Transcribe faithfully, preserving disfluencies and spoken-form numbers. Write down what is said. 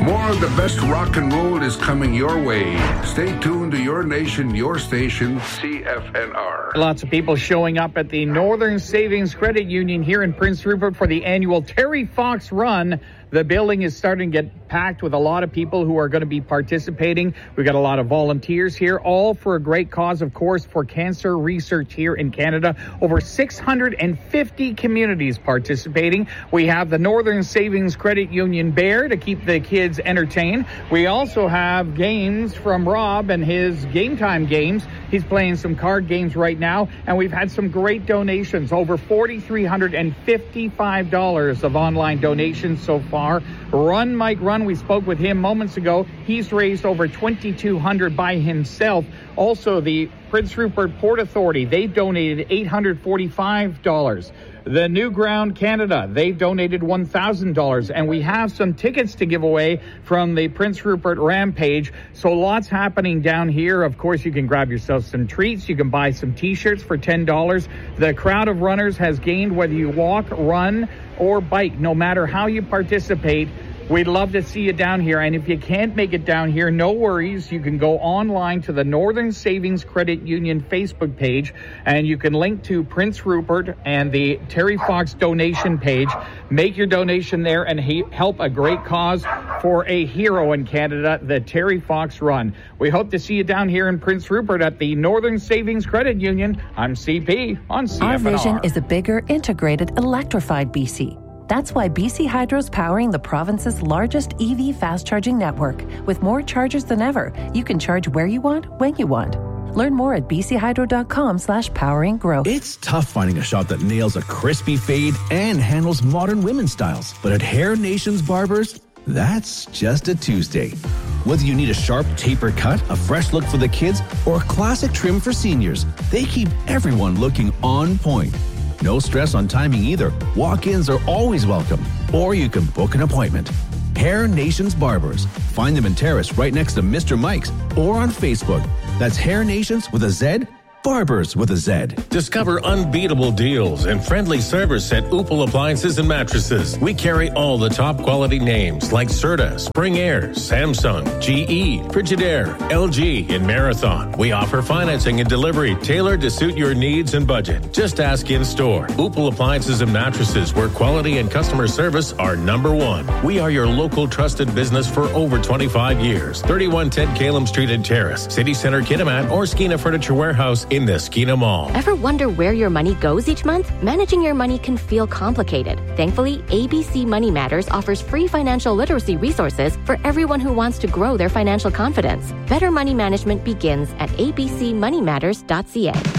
More of the best rock and roll is coming your way. Stay tuned to your nation, your station, C F N R. Lots of people showing up at the Northern Savings Credit Union here in Prince Rupert for the annual Terry Fox Run. The building is starting to get packed with a lot of people who are going to be participating. We've got a lot of volunteers here, all for a great cause, of course, for cancer research here in Canada. Over six hundred fifty communities participating. We have the Northern Savings Credit Union Bear to keep the kids entertained. We also have games from Rob and his Game Time games. He's playing some card games right now, and we've had some great donations, over four thousand three hundred fifty-five dollars of online donations so far. Run, Mike, Run. We spoke with him moments ago. He's raised over twenty-two hundred dollars by himself. Also, the Prince Rupert Port Authority, they donated eight hundred forty-five dollars. The New Ground Canada, they've donated one thousand dollars. And we have some tickets to give away from the Prince Rupert Rampage. So lots happening down here. Of course, you can grab yourself some treats. You can buy some T-shirts for ten dollars. The crowd of runners has gained whether you walk, run, or bike. No matter how you participate, we'd love to see you down here. And if you can't make it down here, no worries. You can go online to the Northern Savings Credit Union Facebook page, and you can link to Prince Rupert and the Terry Fox donation page. Make your donation there and he- help a great cause for a hero in Canada, the Terry Fox Run. We hope to see you down here in Prince Rupert at the Northern Savings Credit Union. I'm C P on C F N R. Our vision is a bigger, integrated, electrified B C. That's why B C Hydro's powering the province's largest E V fast-charging network. With more chargers than ever, you can charge where you want, when you want. Learn more at bchydro.com slash powering growth. It's tough finding a shop that nails a crispy fade and handles modern women's styles. But at Hair Nations Barbers, that's just a Tuesday. Whether you need a sharp taper cut, a fresh look for the kids, or a classic trim for seniors, they keep everyone looking on point. No stress on timing either. Walk-ins are always welcome. Or you can book an appointment. Hair Nations Barbers. Find them in Terrace right next to Mister Mike's or on Facebook. That's Hair Nations with a Z, Barbers with a Z. Discover unbeatable deals and friendly service at Opal Appliances and Mattresses. We carry all the top quality names like Serta, Spring Air, Samsung, G E, Frigidaire, L G, and Marathon. We offer financing and delivery tailored to suit your needs and budget. Just ask in store. Opal Appliances and Mattresses, where quality and customer service are number one. We are your local trusted business for over twenty-five years. thirty-one ten Calum Street in Terrace, City Centre Kitimat, or Skeena Furniture Warehouse in the Skeena Mall. Ever wonder where your money goes each month? Managing your money can feel complicated. Thankfully, A B C Money Matters offers free financial literacy resources for everyone who wants to grow their financial confidence. Better money management begins at a b c money matters dot c a.